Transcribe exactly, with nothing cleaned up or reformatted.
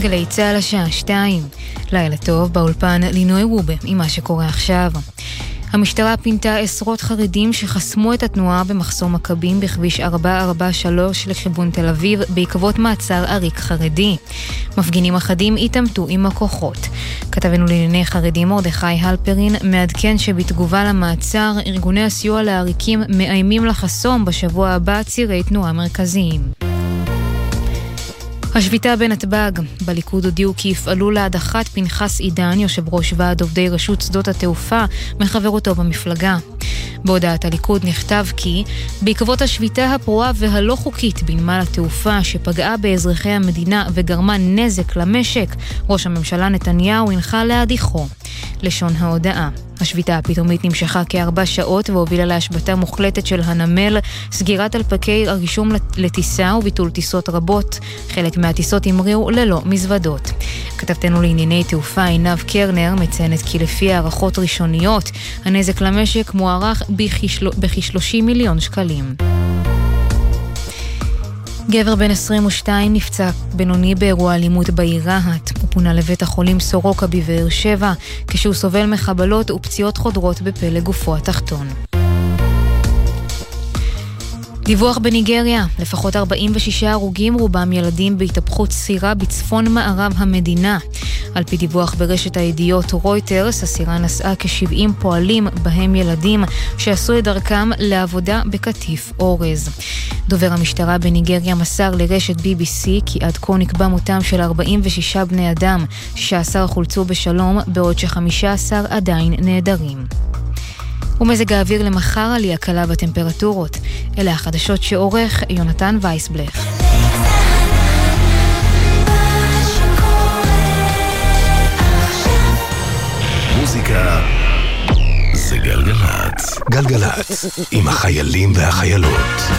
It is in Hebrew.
גלי צהל השעה שתיים. לילה טוב, באולפן לינוי וובה עם מה שקורה עכשיו. המשטרה פינתה עשרות חרדים שחסמו את התנועה במחסום מכבים בכביש ארבע ארבע שלוש לכיוון תל אביב בעקבות מעצר עריק חרדי. מפגינים אחדים התעמתו עם הכוחות. כתבנו לענייני חרדים מרדכי הלפרין מעדכן שבתגובה למעצר ארגוני הסיוע לעריקים מאיימים לחסום בשבוע הבא צירי תנועה מרכזיים. השביתה בנתב"ג. בליכוד הודיעו כי יפעלו להדחת פנחס עידן, יושב ראש ועד עובדי רשות שדות התעופה, מחברותו במפלגה. בהודעת הליכוד נכתב כי בעקבות השביתה הפרועה והלא חוקית בנמל התעופה שפגעה באזרחי המדינה וגרמה נזק למשק, ראש הממשלה נתניהו הנחה להדיחו. לשון ההודעה. השביתה הפתאומית נמשכה כארבע שעות והובילה להשבתה מוחלטת של הנמל, סגירת דלפקי הרישום לטיסה וביטול טיסות רבות. חלק מהטיסות המריאו ללא מזוודות. כתבתנו לענייני תעופה עינב קרנר מציינת כי לפי הערכות ראשוניות, הנזק למשק מוערך בכ-שלושים מיליון שקלים. גבר בן עשרים ושתיים נפצע בינוני באירוע אלימות בעיר רהט. הוא פונה לבית החולים סורוקה בבאר שבע, כשהוא סובל מחבלות ופציעות חודרות בפה לגופו התחתון. דיווח בניגריה, לפחות ארבעים ושישה הרוגים, רובם ילדים בהתהפכות סירה בצפון מערב המדינה. על פי דיווח ברשת הידיעות רויטרס, הסירה נסעה כ-שבעים פועלים בהם ילדים שעשו את דרכם לעבודה בקטיף אורז. דובר המשטרה בניגריה מסר לרשת בי בי סי כי עד כה נקבע מותם של ארבעים ושישה בני אדם, שישה עשר חולצו בשלום, בעוד ש-חמישה עשר עדיין נעדרים. ומזג האוויר למחר עלייה קלה בטמפרטורות. אלה החדשות שעורך יונתן וייסבלך. מוזיקה זה גלגלצ. גלגלצ עם החיילים והחיילות.